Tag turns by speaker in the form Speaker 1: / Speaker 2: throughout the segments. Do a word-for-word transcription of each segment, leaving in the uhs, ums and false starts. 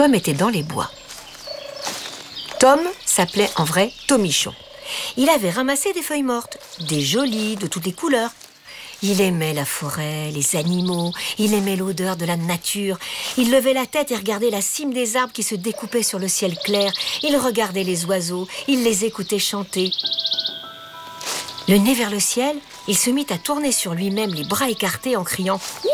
Speaker 1: Tom était dans les bois. Tom s'appelait en vrai Tomichon. Il avait ramassé des feuilles mortes, des jolies, de toutes les couleurs. Il aimait la forêt, les animaux, il aimait l'odeur de la nature. Il levait la tête et regardait la cime des arbres qui se découpaient sur le ciel clair. Il regardait les oiseaux, il les écoutait chanter. Le nez vers le ciel, il se mit à tourner sur lui-même les bras écartés en criant « Wouah !»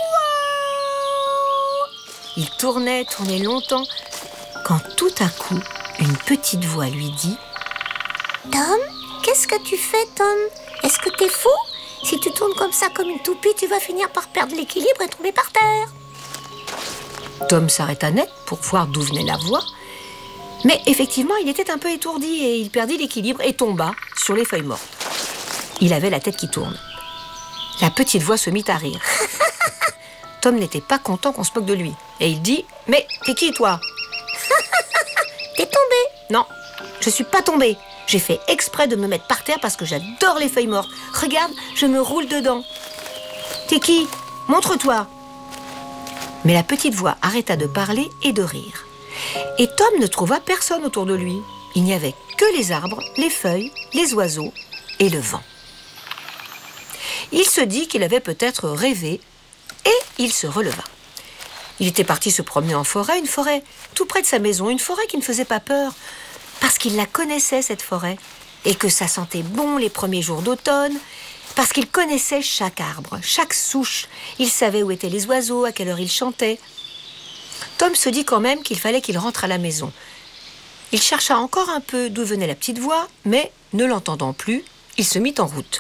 Speaker 1: Il tournait, tournait longtemps, quand tout à coup, une petite voix lui dit
Speaker 2: « Tom, qu'est-ce que tu fais, Tom? Est-ce que t'es fou? Si tu tournes comme ça, comme une toupie, tu vas finir par perdre l'équilibre et tomber par terre. »
Speaker 1: Tom s'arrêta net pour voir d'où venait la voix. Mais effectivement, il était un peu étourdi et il perdit l'équilibre et tomba sur les feuilles mortes. Il avait la tête qui tourne. La petite voix se mit à rire. Tom n'était pas content qu'on se moque de lui. Et il dit « Mais t'es qui, toi ?»«
Speaker 2: T'es tombé ?»«
Speaker 1: Non, je suis pas tombé. J'ai fait exprès de me mettre par terre parce que j'adore les feuilles mortes. Regarde, je me roule dedans. »« T'es qui? Montre-toi !» Mais la petite voix arrêta de parler et de rire. Et Tom ne trouva personne autour de lui. Il n'y avait que les arbres, les feuilles, les oiseaux et le vent. Il se dit qu'il avait peut-être rêvé et il se releva. Il était parti se promener en forêt, une forêt tout près de sa maison, une forêt qui ne faisait pas peur, parce qu'il la connaissait, cette forêt, et que ça sentait bon les premiers jours d'automne, parce qu'il connaissait chaque arbre, chaque souche. Il savait où étaient les oiseaux, à quelle heure ils chantaient. Tom se dit quand même qu'il fallait qu'il rentre à la maison. Il chercha encore un peu d'où venait la petite voix, mais ne l'entendant plus, il se mit en route.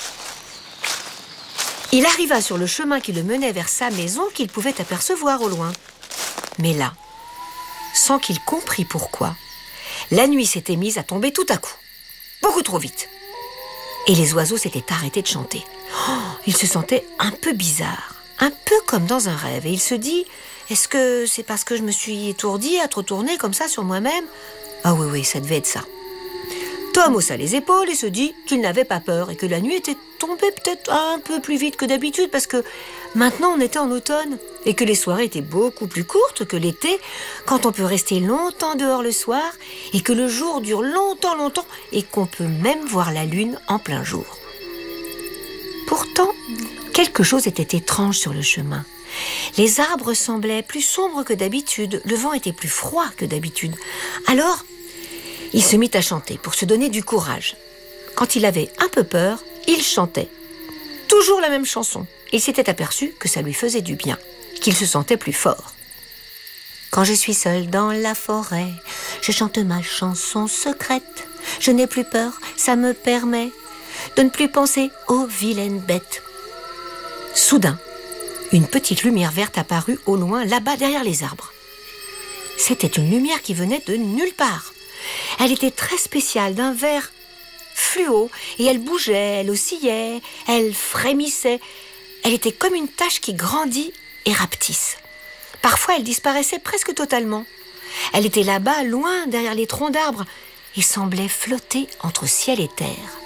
Speaker 1: Il arriva sur le chemin qui le menait vers sa maison qu'il pouvait apercevoir au loin. Mais là, sans qu'il comprît pourquoi, la nuit s'était mise à tomber tout à coup, beaucoup trop vite. Et les oiseaux s'étaient arrêtés de chanter. Oh, il se sentait un peu bizarre, un peu comme dans un rêve. Et il se dit, est-ce que c'est parce que je me suis étourdi à trop tourner comme ça sur moi-même? Ah oui, oui, ça devait être ça. Tom haussa les épaules et se dit qu'il n'avait pas peur et que la nuit était tombée peut-être un peu plus vite que d'habitude parce que maintenant on était en automne et que les soirées étaient beaucoup plus courtes que l'été quand on peut rester longtemps dehors le soir et que le jour dure longtemps, longtemps et qu'on peut même voir la lune en plein jour. Pourtant, quelque chose était étrange sur le chemin. Les arbres semblaient plus sombres que d'habitude, le vent était plus froid que d'habitude. Alors, il se mit à chanter pour se donner du courage. Quand il avait un peu peur, il chantait. Toujours la même chanson. Il s'était aperçu que ça lui faisait du bien, qu'il se sentait plus fort. Quand je suis seul dans la forêt, je chante ma chanson secrète. Je n'ai plus peur, ça me permet de ne plus penser aux vilaines bêtes. Soudain, une petite lumière verte apparut au loin, là-bas derrière les arbres. C'était une lumière qui venait de nulle part. Elle était très spéciale, d'un vert fluo, et elle bougeait, elle oscillait, elle frémissait. Elle était comme une tache qui grandit et rapetisse. Parfois, elle disparaissait presque totalement. Elle était là-bas, loin, derrière les troncs d'arbres, et semblait flotter entre ciel et terre.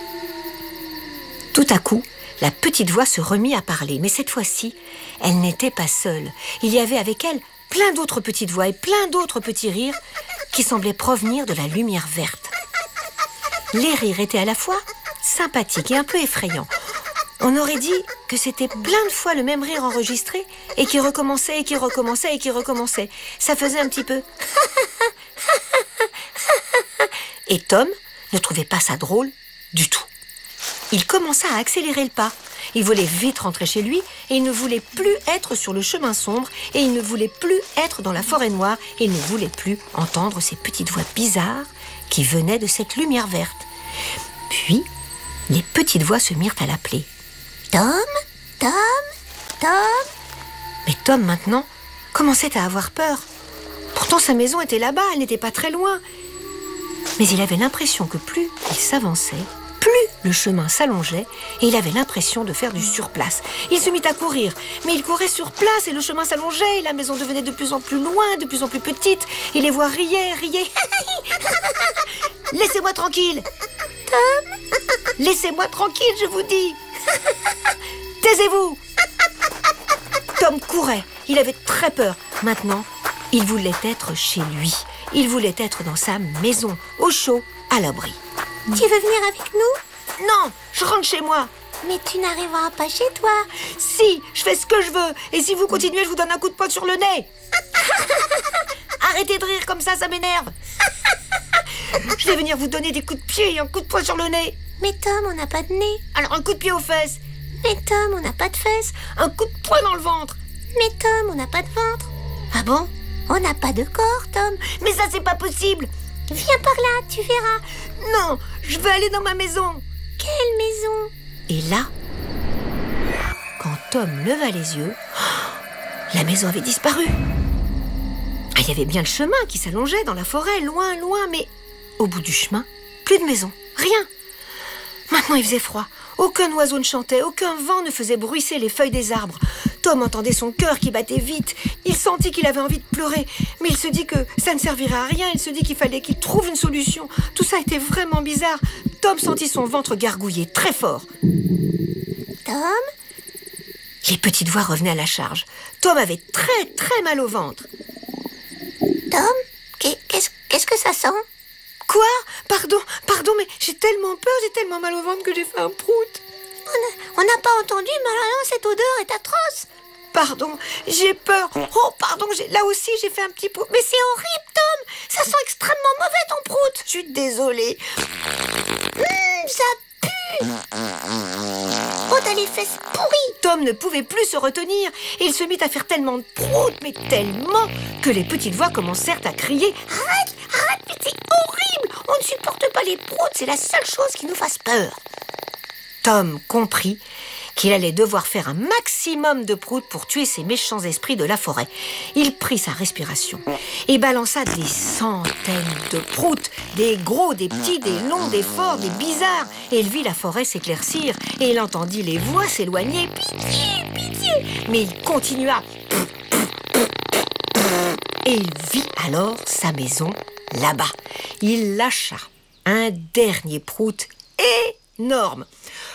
Speaker 1: Tout à coup, la petite voix se remit à parler, mais cette fois-ci, elle n'était pas seule. Il y avait avec elle plein d'autres petites voix et plein d'autres petits rires qui semblaient provenir de la lumière verte. Les rires étaient à la fois sympathiques et un peu effrayants. On aurait dit que c'était plein de fois le même rire enregistré et qui recommençait et qui recommençait et qui recommençait. Ça faisait un petit peu... Et Tom ne trouvait pas ça drôle du tout. Il commença à accélérer le pas. Il voulait vite rentrer chez lui et il ne voulait plus être sur le chemin sombre et il ne voulait plus être dans la forêt noire et il ne voulait plus entendre ces petites voix bizarres qui venaient de cette lumière verte. Puis, les petites voix se mirent à l'appeler.
Speaker 2: Tom, Tom, Tom.
Speaker 1: Mais Tom, maintenant, commençait à avoir peur. Pourtant, sa maison était là-bas, elle n'était pas très loin. Mais il avait l'impression que plus il s'avançait, plus le chemin s'allongeait et il avait l'impression de faire du surplace. Il se mit à courir, mais il courait sur place et le chemin s'allongeait et la maison devenait de plus en plus loin, de plus en plus petite et les voix riaient, riaient. Laissez-moi tranquille.
Speaker 2: Tom,
Speaker 1: laissez-moi tranquille, je vous dis. Taisez-vous. Tom courait, il avait très peur. Maintenant, Il voulait être chez lui. Il voulait être dans sa maison, au chaud, à l'abri.
Speaker 2: Tu veux venir avec nous?
Speaker 1: Non, je rentre chez moi.
Speaker 2: Mais tu n'arriveras pas chez toi.
Speaker 1: Si, je fais ce que je veux. Et si vous continuez, je vous donne un coup de poing sur le nez. Arrêtez de rire comme ça, ça m'énerve. Je vais venir vous donner des coups de pied et un coup de poing sur le nez.
Speaker 2: Mais Tom, on n'a pas de nez.
Speaker 1: Alors un coup de pied aux fesses.
Speaker 2: Mais Tom, on n'a pas de fesses.
Speaker 1: Un coup de poing dans le ventre.
Speaker 2: Mais Tom, on n'a pas de ventre.
Speaker 1: Ah bon?
Speaker 2: On n'a pas de corps, Tom.
Speaker 1: Mais ça, c'est pas possible.
Speaker 2: Viens par là, tu verras.
Speaker 1: Non, je veux aller dans ma maison.
Speaker 2: Quelle maison?
Speaker 1: Et là, quand Tom leva les yeux, la maison avait disparu. Ah, il y avait bien le chemin qui s'allongeait dans la forêt, loin, loin, mais au bout du chemin, plus de maison, rien. Maintenant, il faisait froid. Aucun oiseau ne chantait, aucun vent ne faisait bruisser les feuilles des arbres. Tom entendait son cœur qui battait vite. Il sentit qu'il avait envie de pleurer, mais il se dit que ça ne servirait à rien. Il se dit qu'il fallait qu'il trouve une solution. Tout ça était vraiment bizarre. Tom sentit son ventre gargouiller très fort.
Speaker 2: Tom?
Speaker 1: Les petites voix revenaient à la charge. Tom avait très très mal au ventre.
Speaker 2: Tom? Qu'est-ce, qu'est-ce que ça sent?
Speaker 1: Quoi? Pardon, pardon, mais j'ai tellement peur, j'ai tellement mal au ventre que j'ai fait un prout.
Speaker 2: On n'a pas entendu, mais alors cette odeur est atroce.
Speaker 1: Pardon, j'ai peur. Oh, pardon, j'ai, là aussi j'ai fait un petit prout.
Speaker 2: Mais c'est horrible, Tom. Ça sent extrêmement mauvais, ton prout.
Speaker 1: Je suis désolée.
Speaker 2: Mmh, ça pue. Oh, t'as les fesses pourries.
Speaker 1: Tom ne pouvait plus se retenir. Et il se mit à faire tellement de prout, mais tellement, que les petites voix commencèrent à crier.
Speaker 2: Arrête, arrête, mais c'est horrible. On ne supporte pas les proutes, c'est la seule chose qui nous fasse peur.
Speaker 1: Tom comprit qu'il allait devoir faire un maximum de proutes pour tuer ces méchants esprits de la forêt. Il prit sa respiration et balança des centaines de proutes, des gros, des petits, des longs, des forts, des bizarres. Et il vit la forêt s'éclaircir et il entendit les voix s'éloigner. Pitié, pitié! Mais il continua. Et il vit alors sa maison là-bas. Il lâcha un dernier prout énorme.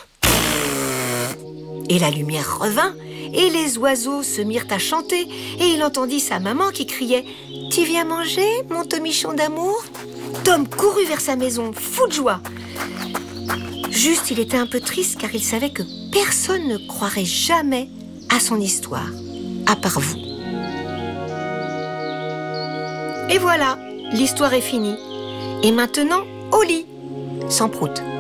Speaker 1: Et la lumière revint, et les oiseaux se mirent à chanter, et il entendit sa maman qui criait « Tu viens manger, mon Tomichon d'amour ?» Tom courut vers sa maison, fou de joie. Juste, il était un peu triste, car il savait que personne ne croirait jamais à son histoire, à part vous. Et voilà, l'histoire est finie. Et maintenant, au lit, sans prout.